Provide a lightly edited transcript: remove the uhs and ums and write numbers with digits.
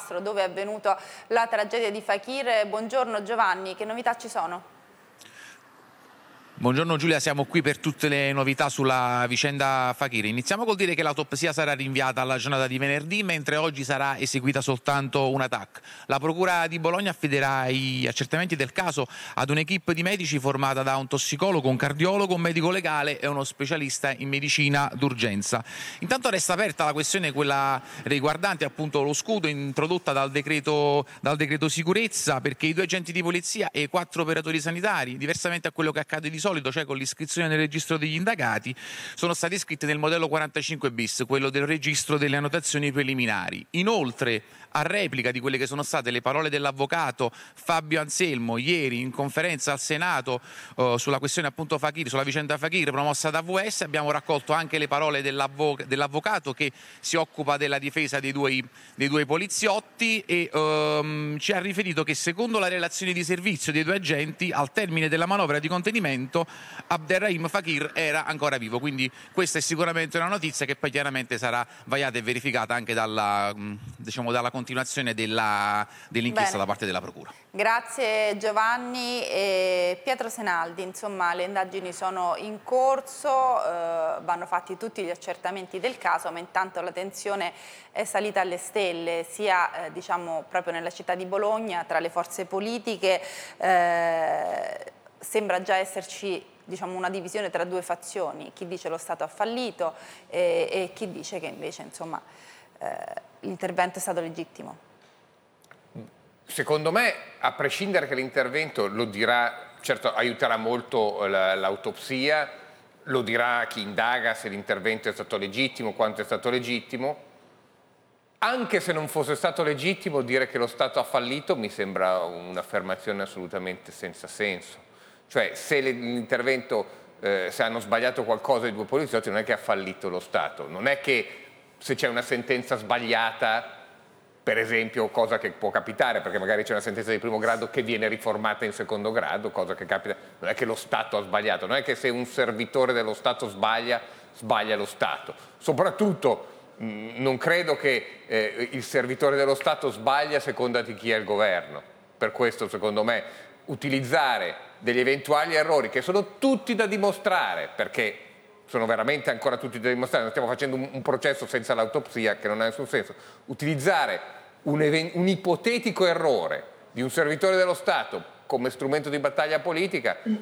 Pollastro, dove è avvenuta la tragedia di Fakir. Buongiorno Giovanni, che novità ci sono? Buongiorno Giulia, siamo qui per tutte le novità sulla vicenda Fakir. Iniziamo col dire che l'autopsia sarà rinviata alla giornata di venerdì, mentre oggi sarà eseguita soltanto una TAC. La Procura di Bologna affiderà gli accertamenti del caso ad un'equipe di medici formata da un tossicologo, un cardiologo, un medico legale e uno specialista in medicina d'urgenza. Intanto resta aperta la questione, quella riguardante appunto lo scudo introdotta dal decreto sicurezza, perché i 2 agenti di polizia e i 4 operatori sanitari, diversamente a quello che accade di solito, cioè con l'iscrizione nel registro degli indagati, sono stati iscritti nel modello 45 bis, quello del registro delle annotazioni preliminari. Inoltre, a replica di quelle che sono state le parole dell'avvocato Fabio Anselmo ieri in conferenza al Senato sulla questione appunto Fakir, sulla vicenda Fakir promossa da AVS, abbiamo raccolto anche le parole dell'avvocato che si occupa della difesa dei due poliziotti e ci ha riferito che secondo la relazione di servizio dei 2 agenti, al termine della manovra di contenimento, Abderrahim Fakir era ancora vivo. Quindi questa è sicuramente una notizia che poi chiaramente sarà vagliata e verificata anche dalla continuazione dell'inchiesta da parte della Procura. Grazie Giovanni. Pietro Senaldi, insomma le indagini sono in corso, vanno fatti tutti gli accertamenti del caso, ma intanto la tensione è salita alle stelle, sia diciamo proprio nella città di Bologna, tra le forze politiche. Sembra già esserci una divisione tra 2 fazioni, chi dice lo Stato ha fallito e chi dice che invece insomma l'intervento è stato legittimo. Secondo me, a prescindere che l'intervento lo dirà, certo aiuterà molto l'autopsia, lo dirà chi indaga se l'intervento è stato legittimo, quanto è stato legittimo. Anche se non fosse stato legittimo, dire che lo Stato ha fallito mi sembra un'affermazione assolutamente senza senso. Cioè, se l'intervento, se hanno sbagliato qualcosa i 2 poliziotti, non è che ha fallito lo Stato, non è che se c'è una sentenza sbagliata, per esempio, cosa che può capitare, perché magari c'è una sentenza di primo grado che viene riformata in secondo grado, cosa che capita, non è che lo Stato ha sbagliato, non è che se un servitore dello Stato sbaglia lo Stato. Soprattutto non credo che il servitore dello Stato sbaglia a seconda di chi è il governo. Per questo, secondo me, utilizzare degli eventuali errori che sono tutti da dimostrare, perché sono veramente ancora tutti da dimostrare, non stiamo facendo un processo senza l'autopsia che non ha nessun senso, utilizzare un ipotetico errore di un servitore dello Stato come strumento di battaglia politica